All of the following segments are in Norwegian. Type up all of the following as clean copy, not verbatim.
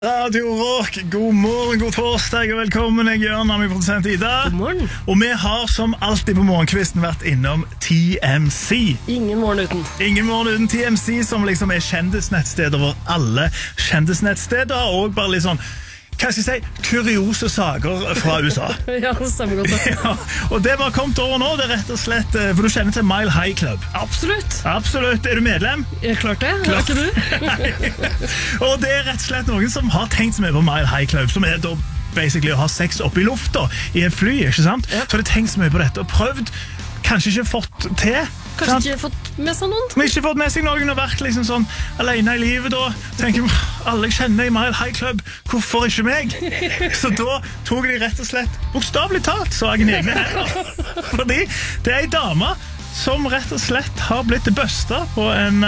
Radio Rock, god morgen, god torsdag og velkommen. Jeg gjør navn min produsent Ida. God morgen. Og vi har som alltid på morgenkvisten vært innom TMC. Ingen morgen uten. Ingen morgen uten TMC, som liksom er kjendisnettsteder over alle kjendisnettsteder. Og bare litt sånn, hva skal jeg si, kuriose saker fra USA. Ja, det stemmer godt. Ja, og det vi har kommet over nå, det er rett og slett, for du kjenner til Mile High Club. Absolutt. Absolutt, er du medlem? Klart det, er ikke du? Og det er rett og slett noen som har tenkt seg med på Mile High Club, som er da basically å ha sex opp i lufta i en fly, ikke sant? Yep. Så har de tenkt seg med på dette og prøvd, kanskje ikke fått til. Kanskje ikke fått med seg noen? Men ikke fått med seg noen og vært liksom sånn alene i livet da. Tenker, alle jeg kjenner i Mile High Club, hvorfor ikke meg? Så da tok de rett og slett, bokstavelig talt, saken i egne hender. Fordi det er en dame som rett og slett har blitt bøsta på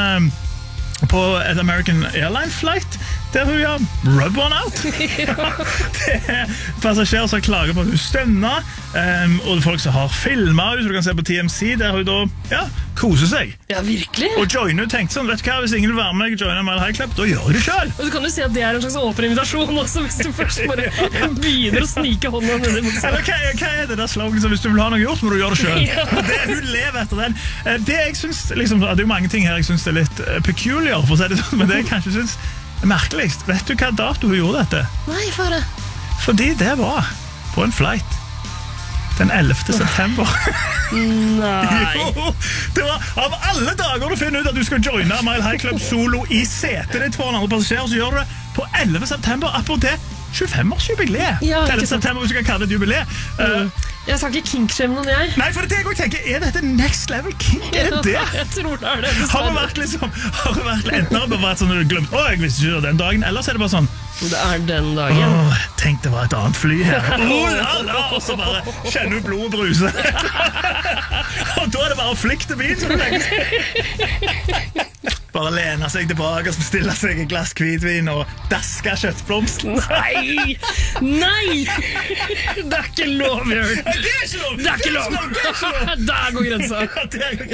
et American Airline flight, der hun har rub one out. Det er passasjerer som klager på at hun stønner, og folk som har filmet henne, så du kan se på TMC, der hun da, ja, koser seg. Ja, virkelig. Og Joyner tenkte sånn, vet du hva, hvis ingen vil være med og joine Mile High Club, da gjør jeg det selv. Og du kan jo si at det er en slags åpen invitasjon også, hvis du først bare begynner å snike hånda ned i mot Eller hva er det der slogan, så hvis du vil ha noe gjort, må du gjøre det selv. Ja. Hun lever etter den. Det jeg synes, liksom, det er jo mange ting her jeg synes det er litt peculiar, for å si det sånn, men det jeg kanskje synes er merkeligst. Vet du hva dato hun gjorde dette? Nei, fare. Fordi det var på en flight den 11. september. Nei. Jo, det var av alle dager du finner ut at du skal joine Mile High Club solo i setet ditt foran andre passasjerer, så gjør du det på 11. september, apropos det 25-årsjubileet. Ja, ikke 11. sant. september, hvis du kan kalle det et jubileet. Jeg skal ikke kinkshame noen, jeg. Nei, for det jeg også tenker, er dette next level kink? Er det det? Jeg tror det er det. Har det vært liksom, enten har det bare vært sånn at du glemt, jeg visste ikke det den dagen, eller så er det bare sånn, Det er den dagen. tenk det var et annet fly her. Og så bare kjenner du blodet bruse. Og da er det bare å flikte bil, så du tenker. Bare lene seg tilbake og bestille seg et glass hvitvin og daske kjøttblomst. Nei! Nei! Det er ikke lov, Jørgen. Det er ikke lov! Det er ikke lov. Der går grensa. Det er